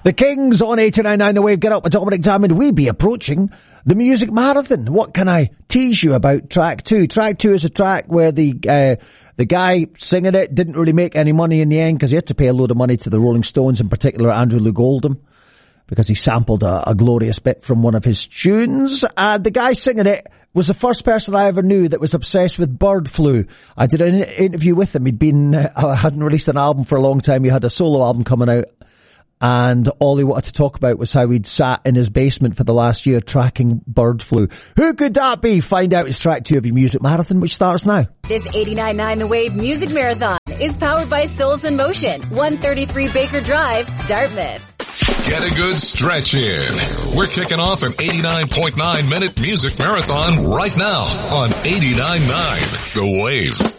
The Kings on 89.9 The Wave. Get up with Dominic Diamond. We be approaching the music marathon. What can I tease you about track 2? Track 2 is a track where the guy singing it didn't really make any money in the end because he had to pay a load of money to the Rolling Stones, in particular Andrew Loog Oldham, because he sampled a glorious bit from one of his tunes. And the guy singing it was the first person I ever knew that was obsessed with bird flu. I did an interview with him. Hadn't released an album for a long time. He had a solo album coming out. And all he wanted to talk about was how he'd sat in his basement for the last year tracking bird flu. Who could that be? Find out. It's track 2 of your music marathon, which starts now. This 89.9 The Wave music marathon is powered by Souls in Motion, 133 Baker Drive, Dartmouth. Get a good stretch in. We're kicking off an 89.9 minute music marathon right now on 89.9 The Wave.